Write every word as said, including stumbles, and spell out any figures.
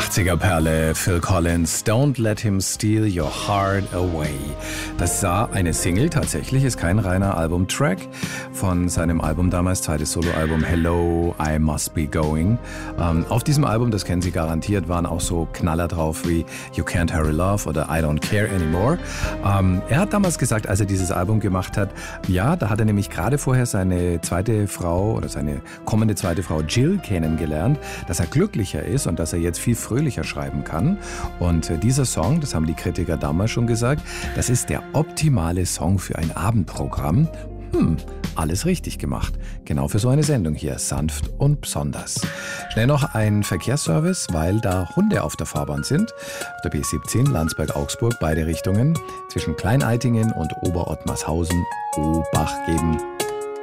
achtziger-Perle, Phil Collins, Don't Let Him Steal Your Heart Away. Das war eine Single, tatsächlich, ist kein reiner Albumtrack von seinem Album damals, zweites Soloalbum Hello, I Must Be Going. Ähm, auf diesem Album, das kennen Sie garantiert, waren auch so Knaller drauf wie You Can't Hurry Love oder I Don't Care Anymore. Ähm, er hat damals gesagt, als er dieses Album gemacht hat, ja, da hat er nämlich gerade vorher seine zweite Frau oder seine kommende zweite Frau Jill kennengelernt, dass er glücklicher ist und dass er jetzt viel fröhlicher schreiben kann. Und dieser Song, das haben die Kritiker damals schon gesagt, das ist der optimale Song für ein Abendprogramm. Hm, alles richtig gemacht. Genau für so eine Sendung hier, sanft und besonders. Schnell noch ein Verkehrsservice, weil da Hunde auf der Fahrbahn sind. Auf der B siebzehn, Landsberg-Augsburg, beide Richtungen. Zwischen Klein-Eitingen und Oberottmarshausen Obacht geben.